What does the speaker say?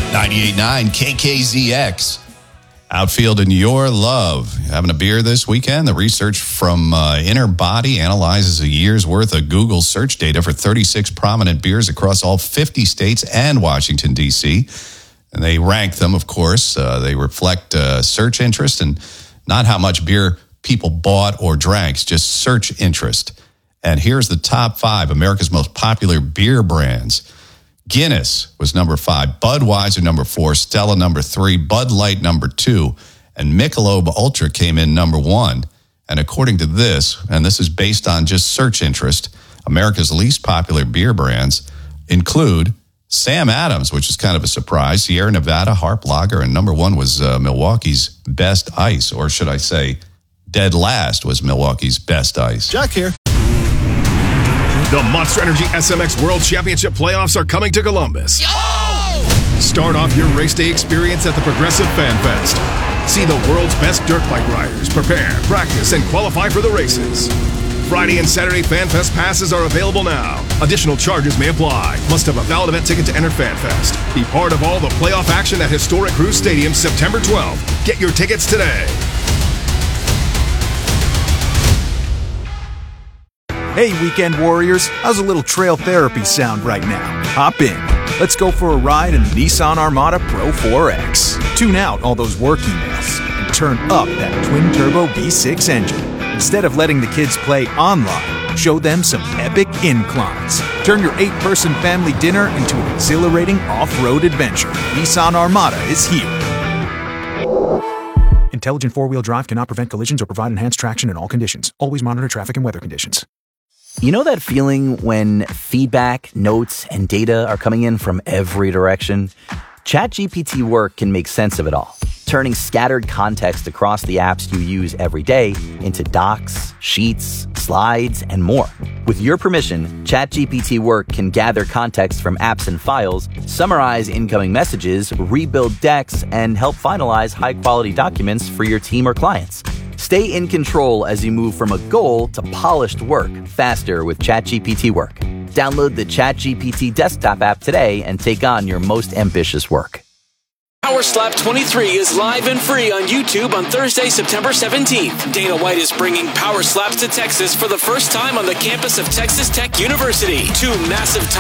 98.9 KKZX. Outfield in your love. Having a beer this weekend? The research from Inner Body analyzes a year's worth of Google search data for 36 prominent beers across all 50 states and Washington, D.C. And they rank them, of course. They reflect search interest and not how much beer people bought or drank, just search interest. And here's the top 5 America's most popular beer brands. Guinness was number 5, Budweiser number 4, Stella number 3, Bud Light number 2, and Michelob Ultra came in number 1. And according to this, and this is based on just search interest, America's least popular beer brands include Sam Adams, which is kind of a surprise, Sierra Nevada, Harp Lager, and number 1 was Milwaukee's Best Ice, or should I say, dead last was Milwaukee's Best Ice. Jack here. The Monster Energy SMX World Championship playoffs are coming to Columbus. Yo! Start off your race day experience at the Progressive Fan Fest. See the world's best dirt bike riders prepare, practice, and qualify for the races. Friday and Saturday Fan Fest passes are available now. Additional charges may apply. Must have a valid event ticket to enter Fan Fest. Be part of all the playoff action at Historic Cruise Stadium September 12th. Get your tickets today. Hey, weekend warriors, how's a little trail therapy sound right now? Hop in. Let's go for a ride in the Nissan Armada Pro 4X. Tune out all those work emails and turn up that twin-turbo V6 engine. Instead of letting the kids play online, show them some epic inclines. Turn your 8-person family dinner into an exhilarating off-road adventure. Nissan Armada is here. Intelligent four-wheel drive cannot prevent collisions or provide enhanced traction in all conditions. Always monitor traffic and weather conditions. You know that feeling when feedback, notes, and data are coming in from every direction? ChatGPT Work can make sense of it all, turning scattered context across the apps you use every day into docs, sheets, slides, and more. With your permission, ChatGPT Work can gather context from apps and files, summarize incoming messages, rebuild decks, and help finalize high-quality documents for your team or clients. Stay in control as you move from a goal to polished work faster with ChatGPT Work. Download the ChatGPT desktop app today and take on your most ambitious work. Power Slap 23 is live and free on YouTube on Thursday, September 17th. Dana White is bringing Power Slaps to Texas for the first time on the campus of Texas Tech University. 2 massive